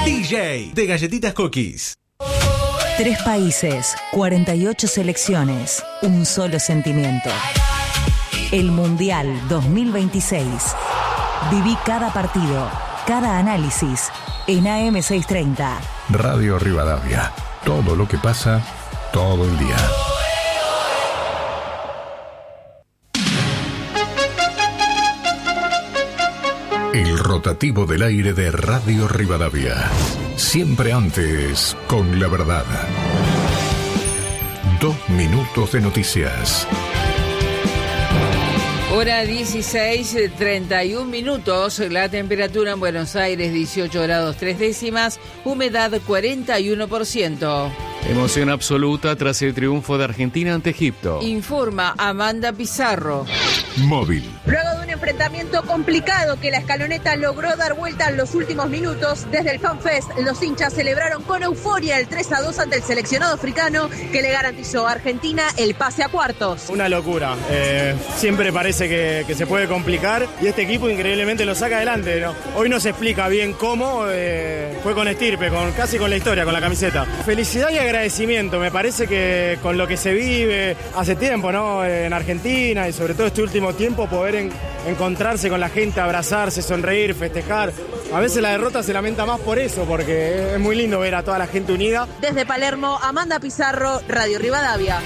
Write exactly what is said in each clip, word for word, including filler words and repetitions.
D J de Galletitas Cookies. Tres países, cuarenta y ocho selecciones, un solo sentimiento. El Mundial dos mil veintiséis. Viví cada partido, cada análisis en A M seiscientos treinta. Radio Rivadavia. Todo lo que pasa, todo el día. El rotativo del aire de Radio Rivadavia. Siempre antes, con la verdad. Dos minutos de noticias. Hora dieciséis, treinta y un minutos. La temperatura en Buenos Aires dieciocho grados tres décimas. Humedad cuarenta y uno por ciento. Emoción absoluta tras el triunfo de Argentina ante Egipto. Informa Amanda Pizarro. Móvil. Luego de un enfrentamiento complicado que la escaloneta logró dar vuelta en los últimos minutos, desde el FanFest los hinchas celebraron con euforia el tres a dos ante el seleccionado africano que le garantizó a Argentina el pase a cuartos. Una locura, eh, siempre parece que, que se puede complicar y este equipo increíblemente lo saca adelante, ¿no? Hoy no se explica bien cómo, eh, fue con estirpe, con, casi con la historia, con la camiseta. Felicidad y agradecimiento, me parece que con lo que se vive hace tiempo, ¿no? En Argentina y sobre todo este último tiempo poder en, encontrarse con la gente, abrazarse, sonreír, festejar. A veces la derrota se lamenta más por eso, porque es muy lindo ver a toda la gente unida. Desde Palermo, Amanda Pizarro, Radio Rivadavia.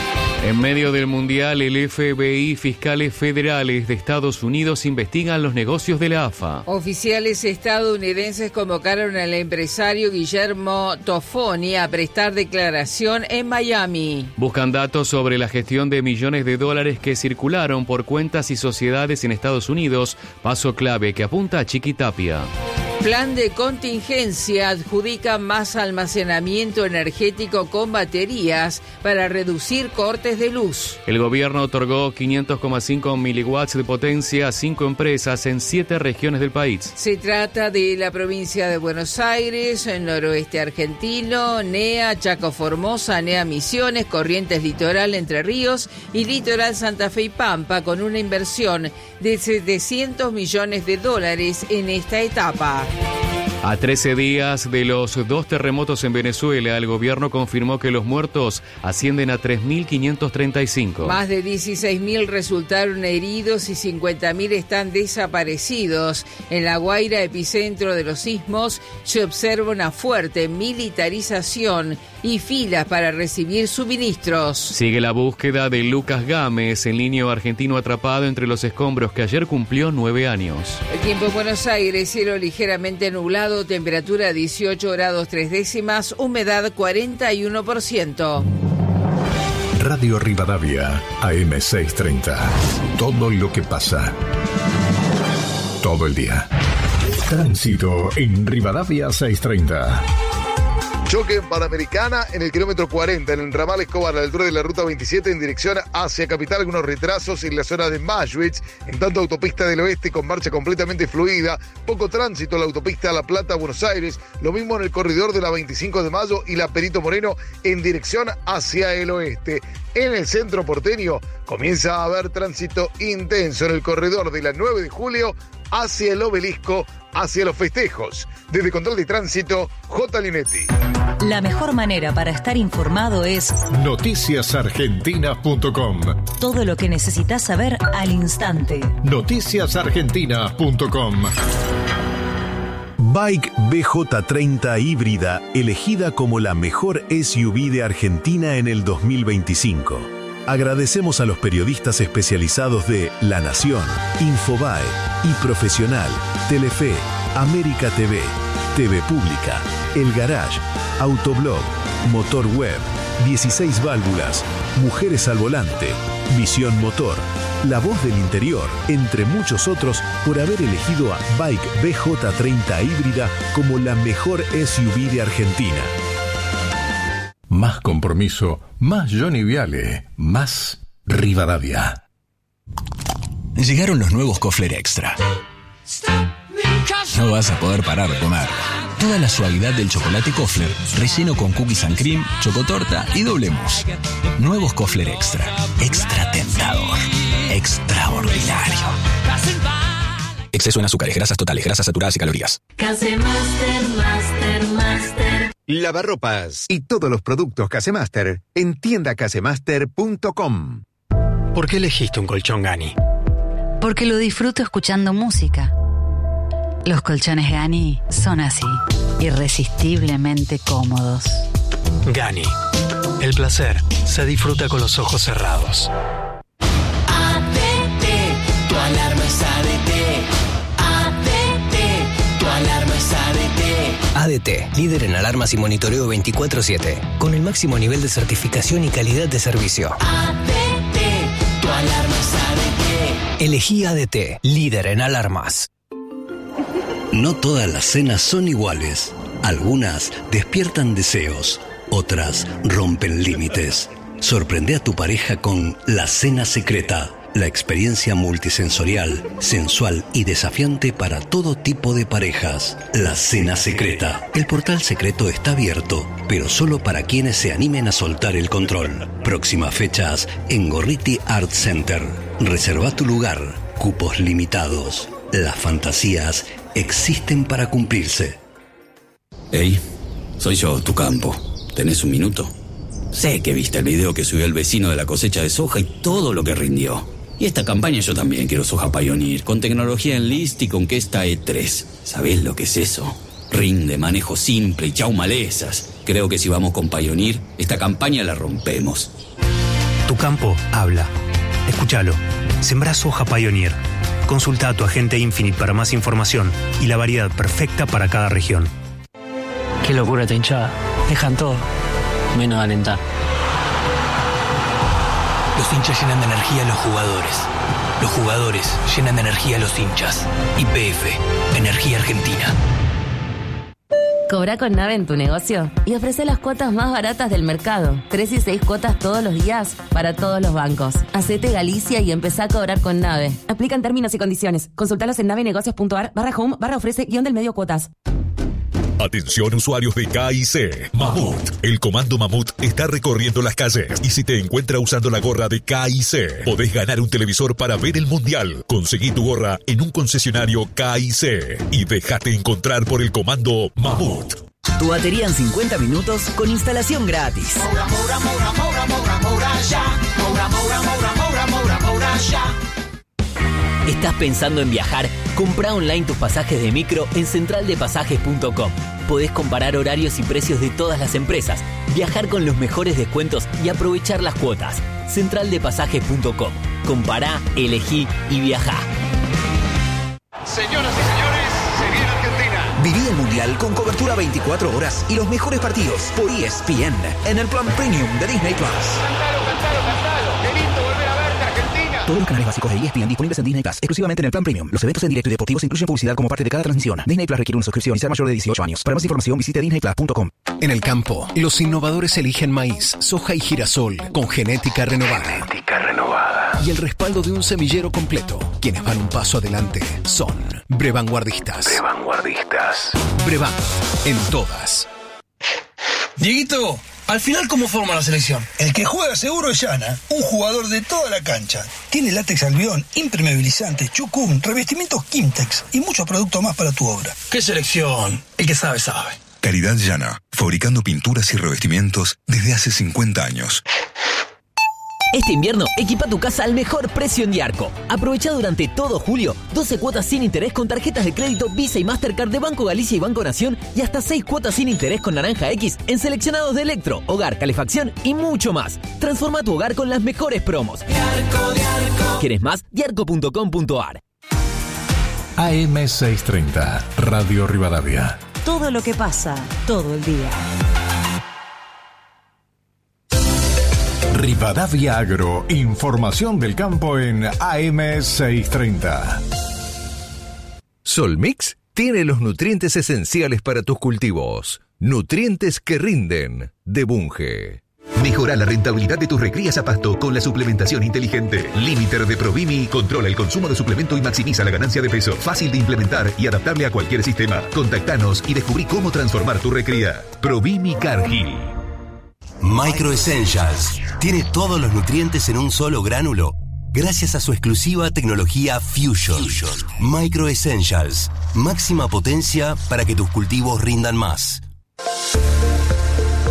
En medio del Mundial, el F B I y fiscales federales de Estados Unidos investigan los negocios de la A F A. Oficiales estadounidenses convocaron al empresario Guillermo Toffoni a prestar declaración en Miami. Buscan datos sobre la gestión de millones de dólares que circularon por cuentas y sociedades en Estados Unidos, paso clave que apunta a Chiquitapia. Plan de contingencia adjudica más almacenamiento energético con baterías para reducir cortes de luz. El gobierno otorgó quinientos coma cinco miliwatts de potencia a cinco empresas en siete regiones del país. Se trata de la provincia de Buenos Aires, el noroeste argentino, NEA, Chaco Formosa, NEA Misiones, Corrientes Litoral Entre Ríos y Litoral Santa Fe y Pampa, con una inversión de setecientos millones de dólares en esta etapa. A trece días de los dos terremotos en Venezuela, el gobierno confirmó que los muertos ascienden a tres mil quinientos treinta y cinco. Más de dieciséis mil resultaron heridos y cincuenta mil están desaparecidos. En La Guaira, epicentro de los sismos, se observa una fuerte militarización y filas para recibir suministros. Sigue la búsqueda de Lucas Gámez, el niño argentino atrapado entre los escombros que ayer cumplió nueve años. El tiempo en Buenos Aires, cielo ligeramente nublado, temperatura dieciocho grados tres décimas, humedad cuarenta y uno por ciento. Radio Rivadavia, A M seiscientos treinta. Todo lo que pasa, todo el día. Tránsito en Rivadavia seiscientos treinta. Choque en Panamericana en el kilómetro cuarenta, en el ramal Escobar, a la altura de la ruta veintisiete, en dirección hacia Capital. Algunos retrasos en la zona de Maschwitz, en tanto autopista del oeste con marcha completamente fluida. Poco tránsito en la autopista La Plata, Buenos Aires. Lo mismo en el corredor de la veinticinco de mayo y la Perito Moreno, en dirección hacia el oeste. En el centro porteño comienza a haber tránsito intenso en el corredor de la nueve de julio hacia el obelisco, hacia los festejos. Desde Control de Tránsito, J. Linetti. La mejor manera para estar informado es noticias argentinas punto com. Todo lo que necesitas saber al instante. noticias argentinas punto com. Bike B J treinta híbrida, elegida como la mejor S U V de Argentina en el dos mil veinticinco. Agradecemos a los periodistas especializados de La Nación, Infobae, iProfesional, Telefe, América T V, T V Pública, El Garage, Autoblog, Motor Web, dieciséis válvulas, Mujeres al Volante, Visión Motor, La Voz del Interior, entre muchos otros, por haber elegido a Bike B J treinta híbrida como la mejor S U V de Argentina. Más compromiso, más Johnny Viale, más Rivadavia. Llegaron los nuevos Kofler Extra. No vas a poder parar de comer. Toda la suavidad del chocolate Kofler, relleno con cookies and cream, chocotorta y doble mousse. Nuevos Kofler Extra. Extra tentador. Extraordinario. Exceso en azúcares, grasas totales, grasas saturadas y calorías. Case Master, Master. lavarropas y todos los productos Casemaster en tienda casemaster punto com. ¿Por qué elegiste un colchón Gani? Porque lo disfruto escuchando música. Los colchones Gani son así, irresistiblemente cómodos. Gani. El placer se disfruta con los ojos cerrados. A D T, tu alarma es A D T. A D T, tu alarma es A D T. A D T, líder en alarmas y monitoreo veinticuatro siete, con el máximo nivel de certificación y calidad de servicio. A D T, tu alarma es A D T. Elegí A D T, líder en alarmas. No todas las cenas son iguales. Algunas despiertan deseos, otras rompen límites. Sorprende a tu pareja con La Cena Secreta, la experiencia multisensorial, sensual y desafiante para todo tipo de parejas. La Cena Secreta. El portal secreto está abierto, pero solo para quienes se animen a soltar el control. Próximas fechas en Gorriti Art Center. Reserva tu lugar. Cupos limitados. Las fantasías existen para cumplirse. Hey, soy yo, tu campo. ¿Tenés un minuto? Sé que viste el video que subió el vecino de la cosecha de soja y todo lo que rindió. Y esta campaña yo también quiero soja Pioneer, con tecnología Enlist y con Kesta E tres. ¿Sabés lo que es eso? Rinde, manejo simple y chau malezas. Creo que si vamos con Pioneer, esta campaña la rompemos. Tu campo habla. Escúchalo. Sembrá soja Pioneer. Consulta a tu agente Infinite para más información y la variedad perfecta para cada región. Qué locura esta hinchada. Dejan todo, menos alentar. Los hinchas llenan de energía a los jugadores. Los jugadores llenan de energía a los hinchas. Y P F, Energía Argentina. Cobra con Nave en tu negocio y ofrece las cuotas más baratas del mercado. Tres y seis cuotas todos los días para todos los bancos. Hacete Galicia y empezá a cobrar con Nave. Aplican términos y condiciones. Consultalos en navenegocios.ar barra home barra ofrece guión del medio cuotas. Atención usuarios de K I C. Mamut. El comando Mamut está recorriendo las calles y si te encuentra usando la gorra de K I C, podés ganar un televisor para ver el mundial. Conseguí tu gorra en un concesionario K I C y dejate encontrar por el comando Mamut. Tu batería en cincuenta minutos con instalación gratis. Moura, moura, moura, moura, moura, moura, ya. Moura, moura, moura, moura, moura, moura, ya. ¿Estás pensando en viajar? Comprá online tus pasajes de micro en central de pasajes punto com. Podés comparar horarios y precios de todas las empresas, viajar con los mejores descuentos y aprovechar las cuotas. central de pasajes punto com. Compará, elegí y viajá. Señoras y señores, se viene Argentina. Viví el Mundial con cobertura veinticuatro horas y los mejores partidos por E S P N en el plan Premium de Disney Plus. Cantalo, cantalo, cantalo. Qué lindo volver a verte, Argentina. Todos los canales básicos de E S P N disponibles en Disney Plus, exclusivamente en el plan Premium. Los eventos en directo y deportivos incluyen publicidad como parte de cada transmisión. Disney Plus requiere una suscripción y ser mayor de dieciocho años. Para más información visite disney plus punto com. En el campo, los innovadores eligen maíz, soja y girasol con genética renovada. Genética renovada. Y el respaldo de un semillero completo. Quienes van un paso adelante son Brevanguardistas. Brevanguardistas. Brevan, en todas. Dieguito, al final, ¿cómo forma la selección? El que juega seguro es Yana, un jugador de toda la cancha. Tiene látex albión, impermeabilizante, chucum, revestimientos Kimtex y muchos productos más para tu obra. ¿Qué selección? El que sabe, sabe. Calidad Yana, fabricando pinturas y revestimientos desde hace cincuenta años. Este invierno, equipa tu casa al mejor precio en Diarco. Aprovecha durante todo julio doce cuotas sin interés con tarjetas de crédito Visa y Mastercard de Banco Galicia y Banco Nación y hasta seis cuotas sin interés con Naranja X en seleccionados de electro, hogar, calefacción y mucho más. Transforma tu hogar con las mejores promos. Diarco, Diarco. ¿Quieres más? diarco punto com punto ar. A M seiscientos treinta, Radio Rivadavia. Todo lo que pasa, todo el día. Rivadavia Agro, información del campo en A M seiscientos treinta. Solmix tiene los nutrientes esenciales para tus cultivos. Nutrientes que rinden, de Bunge. Mejora la rentabilidad de tus recrías a pasto con la suplementación inteligente. Limiter de Provimi controla el consumo de suplemento y maximiza la ganancia de peso. Fácil de implementar y adaptable a cualquier sistema. Contactanos y descubrí cómo transformar tu recría. Provimi Cargill. Micro Essentials tiene todos los nutrientes en un solo gránulo gracias a su exclusiva tecnología Fusion. Fusion. Micro Essentials, máxima potencia para que tus cultivos rindan más.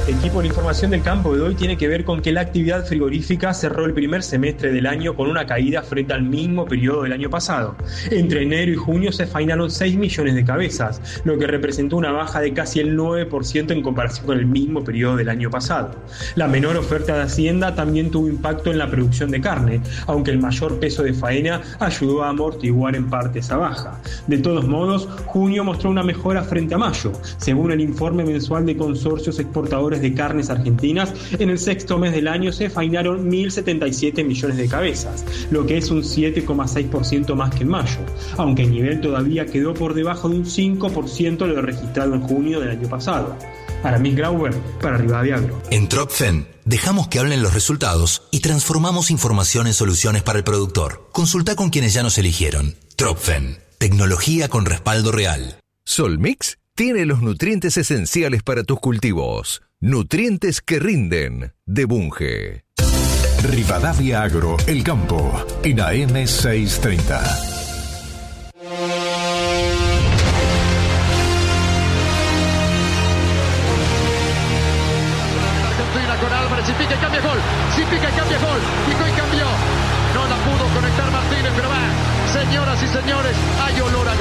Equipo, la información del campo de hoy tiene que ver con que la actividad frigorífica cerró el primer semestre del año con una caída frente al mismo periodo del año pasado. Entre enero y junio se fainaron seis millones de cabezas, lo que representó una baja de casi el nueve por ciento en comparación con el mismo periodo del año pasado. La menor oferta de Hacienda también tuvo impacto en la producción de carne, aunque el mayor peso de faena ayudó a amortiguar en parte esa baja. De todos modos, junio mostró una mejora frente a mayo. Según el informe mensual de consorcios exportadores de carnes argentinas, en el sexto mes del año se fainaron mil setenta y siete millones de cabezas, lo que es un siete coma seis por ciento más que en mayo, aunque el nivel todavía quedó por debajo de un cinco por ciento de lo registrado en junio del año pasado. Aramis Grauber, para Rivadavia Agro. En Tropfen, dejamos que hablen los resultados y transformamos información en soluciones para el productor. Consulta con quienes ya nos eligieron. Tropfen, tecnología con respaldo real. Solmix tiene los nutrientes esenciales para tus cultivos. Nutrientes que rinden, de Bunge. Rivadavia Agro, el campo, en A M seiscientos treinta. Argentina con Álvarez, si pica y cambia gol, si pica y cambia gol, picó y cambió. No la pudo conectar Martínez, pero va. Señoras y señores, hay olor a